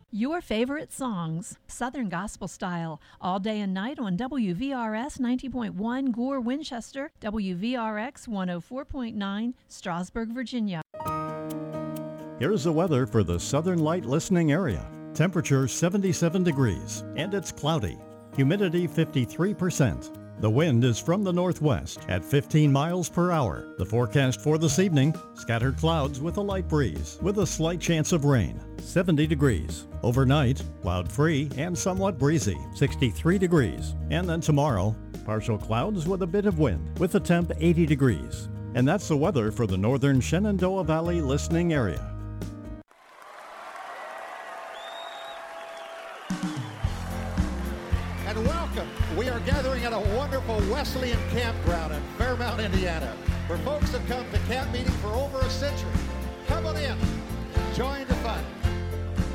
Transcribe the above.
Your favorite songs, Southern Gospel Style, all day and night on WVRS 90.1 Gore, Winchester, WVRX 104.9 Strasburg, Virginia. Here's the weather for the Southern Light listening area. Temperature 77 degrees, and it's cloudy. Humidity 53%. The wind is from the northwest at 15 miles per hour. The forecast for this evening, scattered clouds with a light breeze, with a slight chance of rain. 70 degrees. Overnight, cloud-free and somewhat breezy, 63 degrees. And then tomorrow, partial clouds with a bit of wind, with a temp 80 degrees. And that's the weather for the northern Shenandoah Valley listening area. And welcome. We are gathering at a wonderful Wesleyan campground in Fairmount, Indiana, where folks have come to camp meeting for over a century. Come on in. Join